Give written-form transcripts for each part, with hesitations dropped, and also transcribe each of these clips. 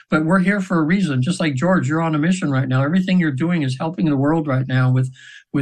but we're here for a reason. Just like George, you're on a mission right now. Everything you're doing is helping the world right now with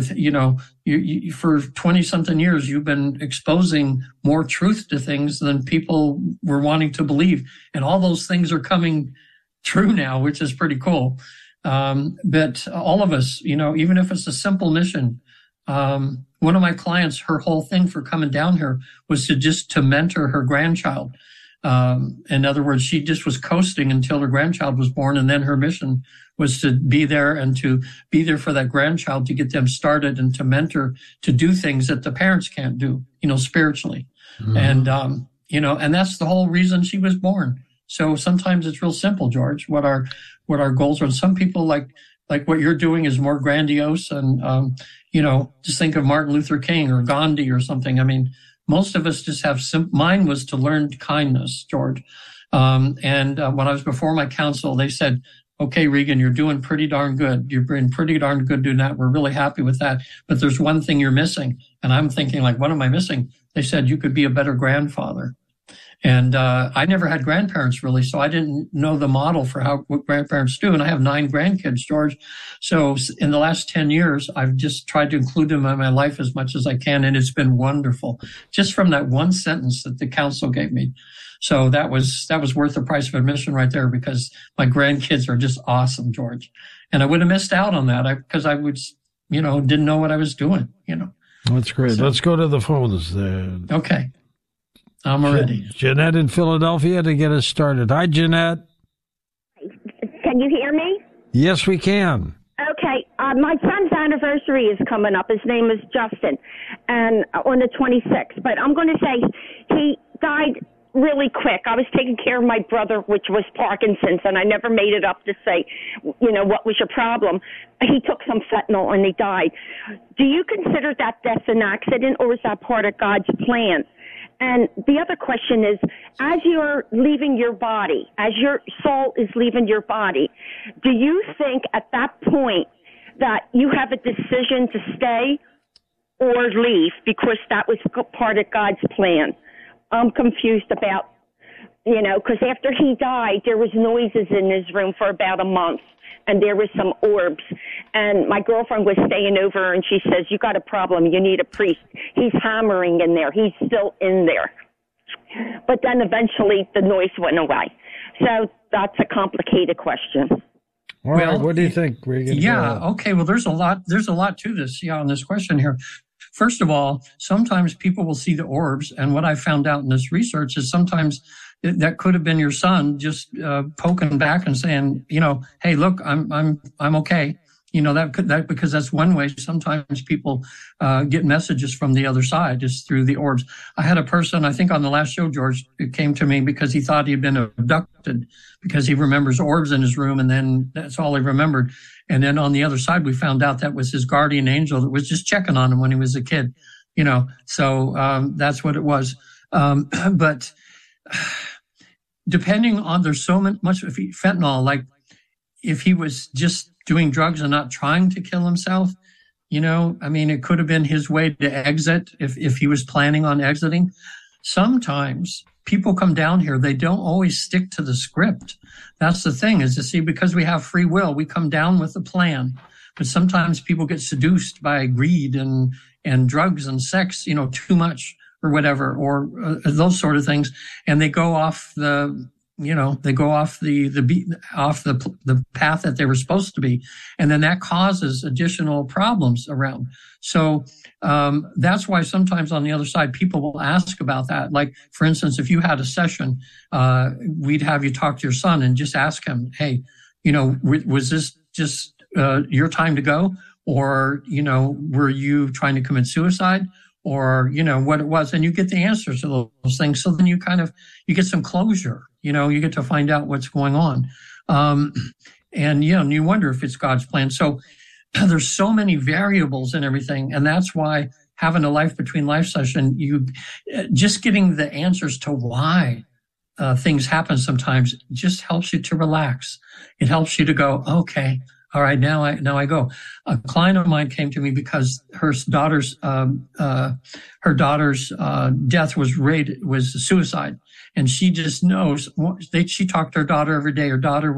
you for 20 something years, you've been exposing more truth to things than people were wanting to believe. And all those things are coming true now, which is pretty cool. But all of us, even if it's a simple mission, one of my clients, her whole thing for coming down here was to mentor her grandchild. In other words, she just was coasting until her grandchild was born. And then her mission was to be there and to be there for that grandchild, to get them started and to mentor, to do things that the parents can't do, spiritually. Mm-hmm. And that's the whole reason she was born. So sometimes it's real simple, George, what our goals are. And some people like what you're doing is more grandiose and, just think of Martin Luther King or Gandhi or something. I mean, most of us just have mine was to learn kindness, George. When I was before my council, they said, okay, Regan, you're doing pretty darn good. You're doing pretty darn good doing that. We're really happy with that. But there's one thing you're missing. And I'm thinking, what am I missing? They said, you could be a better grandfather. And I never had grandparents, really, so I didn't know the model for what grandparents do. And I have 9 grandkids, George. So in the last 10 years, I've just tried to include them in my life as much as I can, and it's been wonderful, just from that one sentence that the council gave me. So that was worth the price of admission right there, because my grandkids are just awesome, George. And I would have missed out on that because I would, didn't know what I was doing, That's great. So, let's go to the phones. Okay. I'm ready. Jeanette in Philadelphia to get us started. Hi, Jeanette. Can you hear me? Yes, we can. Okay. My son's anniversary is coming up. His name is Justin, and on the 26th. But I'm going to say he died really quick. I was taking care of my brother, which was Parkinson's, and I never made it up to say, what was your problem? He took some fentanyl and he died. Do you consider that death an accident, or is that part of God's plan? And the other question is, as you're leaving your body, as your soul is leaving your body, do you think at that point that you have a decision to stay or leave because that was part of God's plan? I'm confused about, because after he died, there was noises in his room for about a month, and there was some orbs. And my girlfriend was staying over, and she says, you got a problem. You need a priest. He's hammering in there. He's still in there. But then eventually the noise went away. So that's a complicated question. All right, what do you think, Regan? Yeah, okay. Well, there's a lot to this, on this question here. First of all, sometimes people will see the orbs, and what I found out in this research is sometimes that could have been your son just poking back and saying, hey, look, I'm okay. That because that's one way. Sometimes people get messages from the other side is through the orbs. I had a person, I think on the last show, George, who came to me because he thought he had been abducted because he remembers orbs in his room, and then that's all he remembered. And then on the other side, we found out that was his guardian angel that was just checking on him when he was a kid, so that's what it was. But depending on, there's so much of fentanyl, like if he was just doing drugs and not trying to kill himself, it could have been his way to exit if he was planning on exiting. Sometimes people come down here, they don't always stick to the script. That's the thing, is to see, because we have free will, we come down with a plan. But sometimes people get seduced by greed and drugs and sex, too much or whatever, or those sort of things. And they go off the path that they were supposed to be. And then that causes additional problems around. So, that's why sometimes on the other side, people will ask about that. Like, for instance, if you had a session, we'd have you talk to your son and just ask him, hey, was this just, your time to go? Or, were you trying to commit suicide? Or, what it was, and you get the answers to those things. So then you get some closure, you get to find out what's going on. And you wonder if it's God's plan. So there's so many variables and everything. And that's why having a life between life session, just getting the answers to why things happen sometimes just helps you to relax. It helps you to go, okay, all right, now I go. A client of mine came to me because her daughter's death was suicide, and she just knows. She talked to her daughter every day. Her daughter